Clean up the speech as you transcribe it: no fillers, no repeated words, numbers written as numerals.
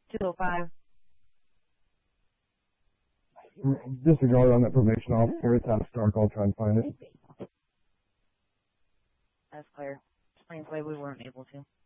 205. Disregard on that probation officer. It's out of Stark. I'll try and find it. That's clear. Explains why we weren't able to.